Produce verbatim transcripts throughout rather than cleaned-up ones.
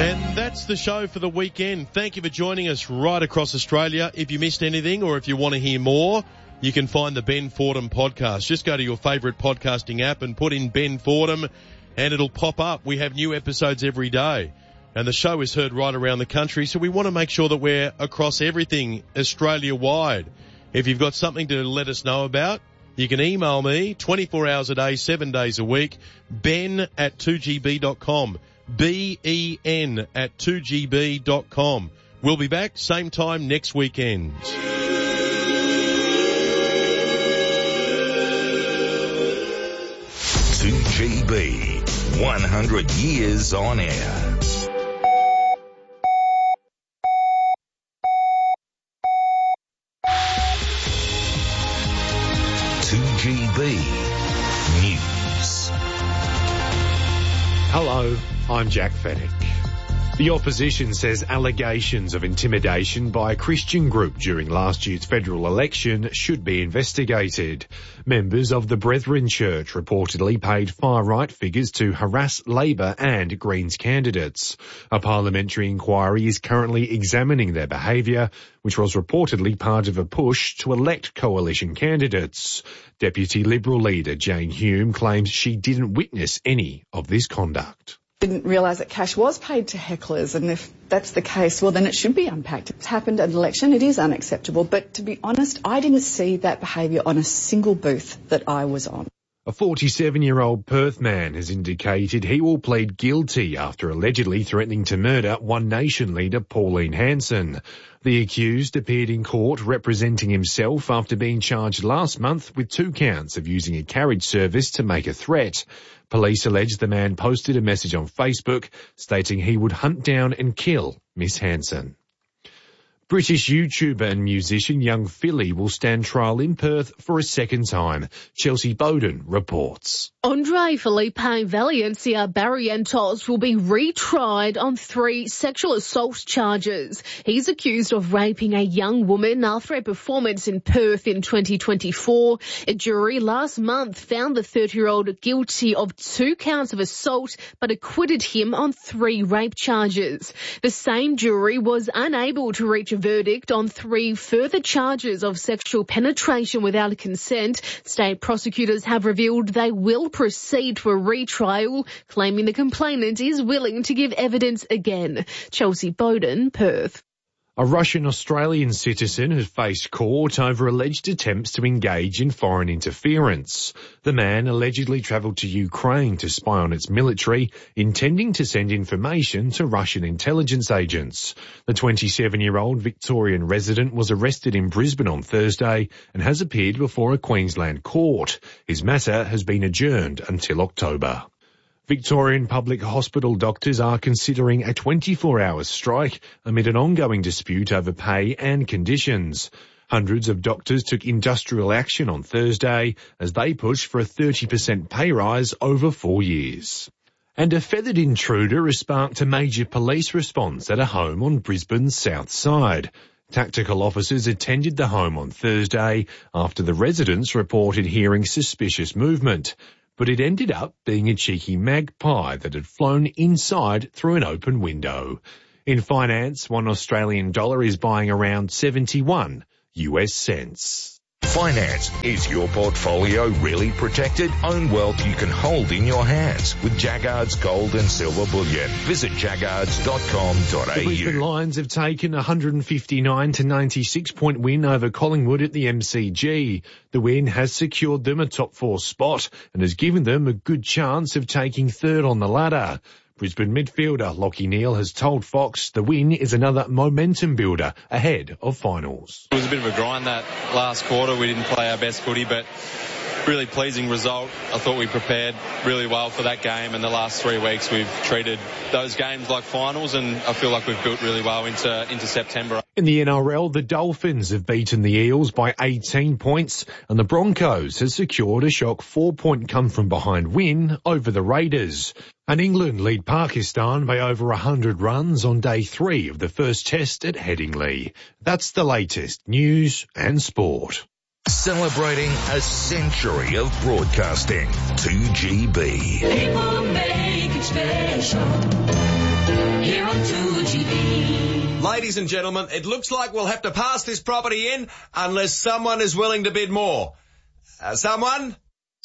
And that's the show for the weekend. Thank you for joining us right across Australia. If you missed anything or if you want to hear more, you can find the Ben Fordham podcast. Just go to your favourite podcasting app and put in Ben Fordham and it'll pop up. We have new episodes every day. And the show is heard right around the country, so we want to make sure that we're across everything Australia-wide. If you've got something to let us know about, you can email me twenty-four hours a day, seven days a week, ben at two g b dot com. B E N at two g b dot com. We'll be back same time next weekend. two G B, one hundred years on air. two G B News. Hello, I'm Jack Fennick. The opposition says allegations of intimidation by a Christian group during last year's federal election should be investigated. Members of the Brethren Church reportedly paid far-right figures to harass Labor and Greens candidates. A parliamentary inquiry is currently examining their behaviour, which was reportedly part of a push to elect coalition candidates. Deputy Liberal leader Jane Hume claims she didn't witness any of this conduct. Didn't realise that cash was paid to hecklers, and if that's the case, well then it should be unpacked. It's happened at an election, it is unacceptable, but to be honest, I didn't see that behaviour on a single booth that I was on. A forty-seven-year-old Perth man has indicated he will plead guilty after allegedly threatening to murder One Nation leader Pauline Hanson. The accused appeared in court representing himself after being charged last month with two counts of using a carriage service to make a threat. Police allege the man posted a message on Facebook stating he would hunt down and kill Miss Hanson. British YouTuber and musician Young Philly will stand trial in Perth for a second time. Chelsea Bowden reports. Andre Felipe Valencia Barrientos will be retried on three sexual assault charges. He's accused of raping a young woman after a performance in Perth in twenty twenty-four. A jury last month found the thirty-year-old guilty of two counts of assault but acquitted him on three rape charges. The same jury was unable to reach a verdict on three further charges of sexual penetration without consent. State prosecutors have revealed they will proceed to a retrial, claiming the complainant is willing to give evidence again. Chelsea Bowden, Perth. A Russian-Australian citizen has faced court over alleged attempts to engage in foreign interference. The man allegedly travelled to Ukraine to spy on its military, intending to send information to Russian intelligence agents. The twenty-seven-year-old Victorian resident was arrested in Brisbane on Thursday and has appeared before a Queensland court. His matter has been adjourned until October. Victorian public hospital doctors are considering a twenty-four hour strike amid an ongoing dispute over pay and conditions. Hundreds of doctors took industrial action on Thursday as they pushed for a thirty percent pay rise over four years. And a feathered intruder has sparked a major police response at a home on Brisbane's south side. Tactical officers attended the home on Thursday after the residents reported hearing suspicious movement. But it ended up being a cheeky magpie that had flown inside through an open window. In finance, one Australian dollar is buying around seventy-one U S cents. Finance. Is your portfolio really protected? Own wealth you can hold in your hands with Jaggards Gold and Silver Bullion. Visit jaggards dot com dot a u. The Brisbane Lions have taken a one hundred fifty-nine to ninety-six point win over Collingwood at the M C G. The win has secured them a top four spot and has given them a good chance of taking third on the ladder. Brisbane midfielder Lachie Neale has told Fox the win is another momentum builder ahead of finals. It was a bit of a grind that last quarter. We didn't play our best footy, but really pleasing result. I thought we prepared really well for that game, and the last three weeks we've treated those games like finals, and I feel like we've built really well into, into September. In the N R L, the Dolphins have beaten the Eels by eighteen points, and the Broncos has secured a shock four-point come-from-behind win over the Raiders. And England lead Pakistan by over one hundred runs on day three of the first test at Headingley. That's the latest news and sport. Celebrating a century of broadcasting. two G B. People make it special. Here on Ladies and gentlemen, it looks like we'll have to pass this property in unless someone is willing to bid more. Uh, someone?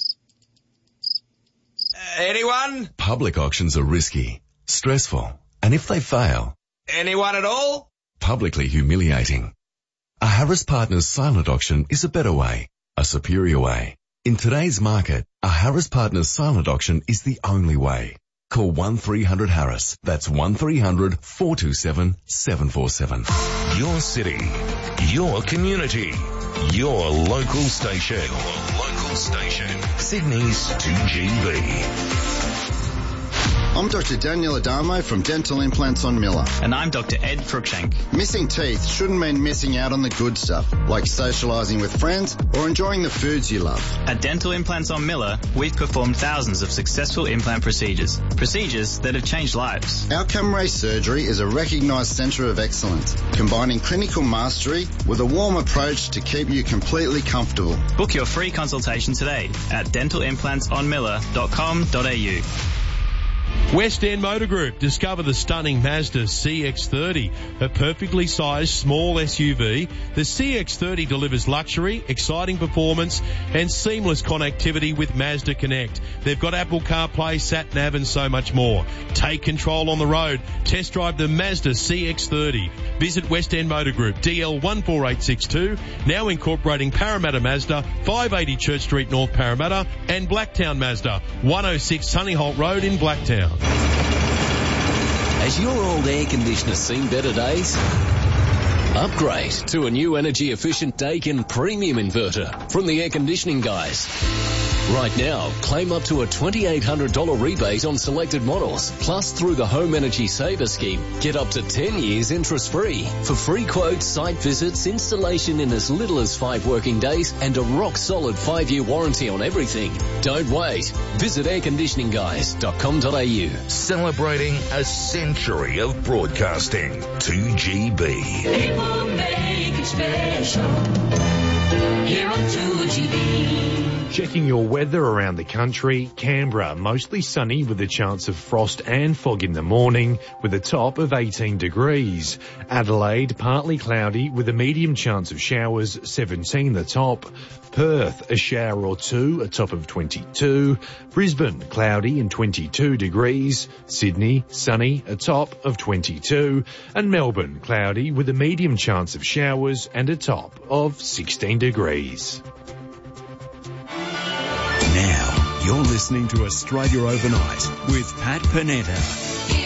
Uh, anyone? Public auctions are risky, stressful, and if they fail... Anyone at all? Publicly humiliating. A Harris Partners silent auction is a better way, a superior way. In today's market, a Harris Partners silent auction is the only way. Call one three hundred Harris. That's one three hundred, four two seven, seven four seven. Your city, your community, your local station. Your local station. Sydney's two G B. I'm Doctor Daniel Adamo from Dental Implants on Miller. And I'm Doctor Ed Cruikshank. Missing teeth shouldn't mean missing out on the good stuff, like socialising with friends or enjoying the foods you love. At Dental Implants on Miller, we've performed thousands of successful implant procedures. Procedures that have changed lives. Outcome Ray Surgery is a recognised centre of excellence, combining clinical mastery with a warm approach to keep you completely comfortable. Book your free consultation today at dental implants on miller dot com dot a u. West End Motor Group. Discover the stunning Mazda C X thirty, a perfectly sized small S U V. The C X thirty delivers luxury, exciting performance and seamless connectivity with Mazda Connect. They've got Apple CarPlay, Sat-Nav and so much more. Take control on the road. Test drive the Mazda C X thirty. Visit West End Motor Group, D L one four eight six two, now incorporating Parramatta Mazda, five eighty Church Street, North Parramatta, and Blacktown Mazda, one oh six Sunnyholt Road in Blacktown. Has your old air conditioner seen better days? Upgrade to a new energy-efficient Daikin premium inverter from the Air Conditioning Guys. Right now, claim up to a two thousand eight hundred dollars rebate on selected models. Plus, through the Home Energy Saver Scheme, get up to ten years interest-free. For free quotes, site visits, installation in as little as five working days, and a rock-solid five-year warranty on everything. Don't wait. Visit air conditioning guys dot com dot a u. Celebrating a century of broadcasting. two G B. People make it special. Here on two G B. Checking your weather around the country, Canberra mostly sunny with a chance of frost and fog in the morning with a top of eighteen degrees. Adelaide partly cloudy with a medium chance of showers, seventeen the top. Perth a shower or two, a top of twenty-two. Brisbane cloudy and twenty-two degrees. Sydney sunny, a top of twenty-two. And Melbourne cloudy with a medium chance of showers and a top of sixteen degrees. Now, you're listening to Australia Overnight with Pat Panetta.